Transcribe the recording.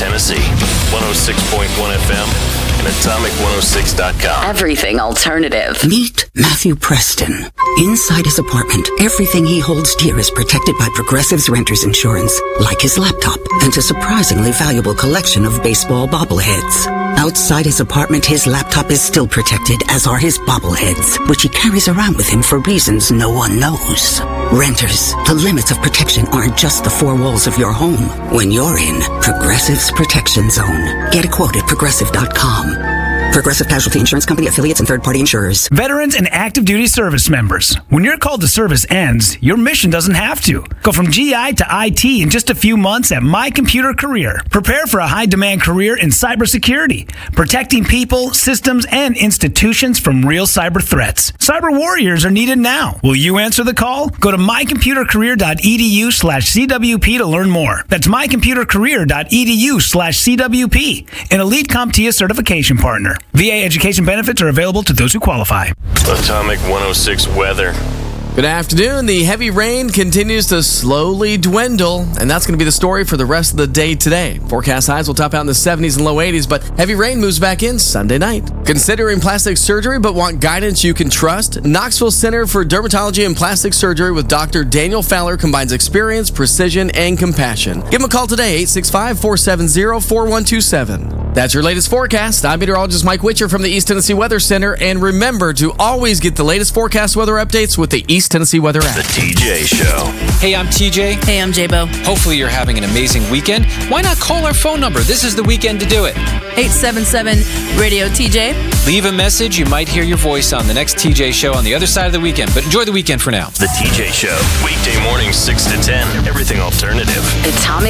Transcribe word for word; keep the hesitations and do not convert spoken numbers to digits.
Tennessee. one oh six point one F M and atomic one oh six dot com. Everything alternative. Meet Matthew Preston. Inside his apartment, everything he holds dear is protected by Progressive's Renter's Insurance, like his laptop and a surprisingly valuable collection of baseball bobbleheads. Outside his apartment, his laptop is still protected, as are his bobbleheads, which he carries around with him for reasons no one knows. Renters, the limits of protection aren't just the four walls of your home. When you're in Progressive's Protection Zone. Get a quote at progressive dot com. Progressive Casualty Insurance Company, affiliates, and third-party insurers. Veterans and active duty service members. When your call to service ends, your mission doesn't have to. Go from G I to I T in just a few months at My Computer Career. Prepare for a high-demand career in cybersecurity, protecting people, systems, and institutions from real cyber threats. Cyber warriors are needed now. Will you answer the call? Go to my computer career dot e d u slash c w p to learn more. That's my computer career dot e d u slash c w p, an Elite CompTIA certification partner. V A education benefits are available to those who qualify. Atomic one oh six weather. Good afternoon. The heavy rain continues to slowly dwindle, and that's going to be the story for the rest of the day today. Forecast highs will top out in the seventies and low eighties, but heavy rain moves back in Sunday night. Considering plastic surgery but want guidance you can trust? Knoxville Center for Dermatology and Plastic Surgery with Doctor Daniel Fowler combines experience, precision, and compassion. Give him a call today, eight six five, four seven zero, four one two seven. That's your latest forecast. I'm meteorologist Mike Witcher from the East Tennessee Weather Center, and remember to always get the latest forecast weather updates with the East Tennessee Weather app. The T J Show. Hey, I'm T J. Hey, I'm J-Bo. Hopefully you're having an amazing weekend. Why not call our phone number? This is the weekend to do it. eight seven seven radio T J. Leave a message. You might hear your voice on the next T J Show on the other side of the weekend, but enjoy the weekend for now. The T J Show. Weekday mornings six to ten. Everything alternative. It's